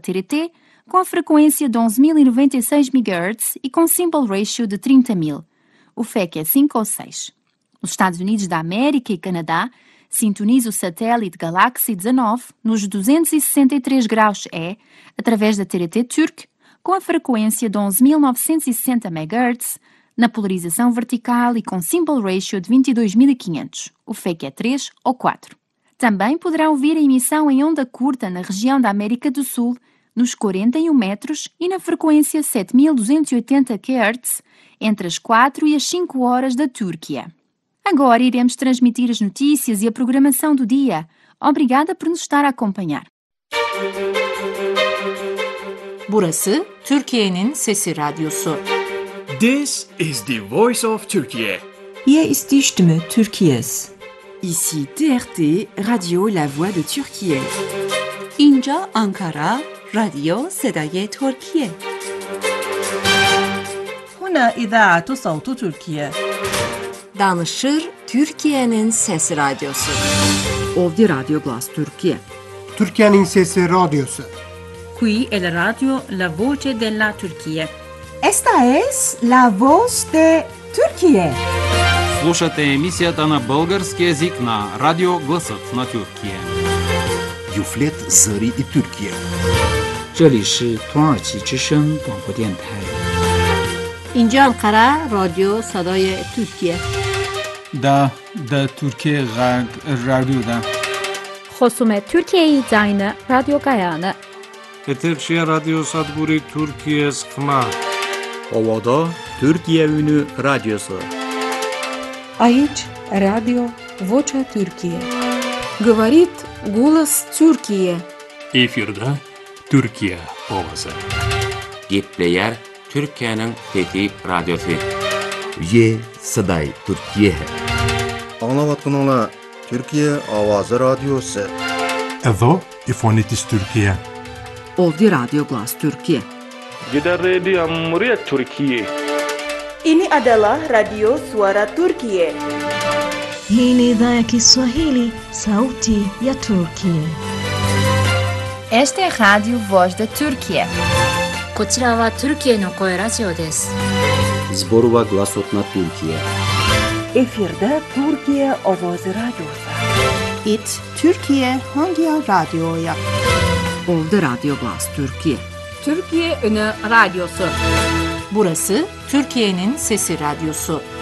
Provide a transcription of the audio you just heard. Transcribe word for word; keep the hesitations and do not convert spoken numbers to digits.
T R T, com a frequência de onze mil e noventa e seis megahertz e com simple ratio de trinta mil. O F E C é cinco ou seis. Nos Estados Unidos da América e Canadá, sintonize o satélite Galaxy dezanove nos duzentos e sessenta e três graus E, através da T R T Turk, com a frequência de onze mil novecentos e sessenta megahertz, na polarização vertical e com simple ratio de vinte e dois mil e quinhentos. O F E C é três ou quatro. Também poderá ouvir a emissão em onda curta na região da América do Sul, nos quarenta e um metros e na frequência sete mil duzentos e oitenta quilohertz, entre as quatro e as cinco horas da Turquia. Agora iremos transmitir as notícias e a programação do dia. Obrigada por nos estar a acompanhar. Burası Türkiye'nin Sesi Radyosu. This is the voice of Turkey. Hier ist die Stimme Türkiye's. Ici T R T, Radio La Voix de Türkiye. اینجا Ankara, راديو صدای ترکیه. هنا إذاعة صوت تركيا. Danışır Türkiye'nin Sesi Radyosu. Ovdje Radio Glas Türkiye. Türkiye'nin Sesi Radyosu. Qui è la radio La Voce della Turchia. Esta es la voz de Türkiye. Слушате емисията на български език на Радио Гласът на Türkiye. Юфлет Зари и Türkiye. 这里是土耳其之声广播电台。 اینجا انقره رادیو صدای ترکیه. دا دا ترکیه غرب رادیو دا. خصوم ترکیه زاین رادیو گایانه. Eterşehir Radyo Sadburi Türkiye Sıkma. Ovada Türkiye Ünü Radyosu. Aici Radio Vocea Türkiye. Говорит голос Türkiye. Efirde Türkiye Ovası. Gepleyer Türkiye'nin Fethi Radyosu. Ye Saday Türkiye. Anlavatkanlar Türkiye Avazı Radyosu. Evo İfonitis Türkiye. Ovdje Radio Glas Türkiye. Kita Radio Muryat Türkiye. Ini adalah Radio Suara Turkiye. Hii ni idhaa ya Kiswahili, sauti ya Turkiye. Esta é a Rádio Voz da Turquia. こちらはトルキエの声ラジオです。 Zborova Glasot na Türkiye. Efirde Türkiye Avazı Radyosu. It Türkiye Hangi Radyo'ya? Ovdje Radio Glas Türkiye. Türkiye Ünü Radyosu. Burası Türkiye'nin Sesi Radyosu.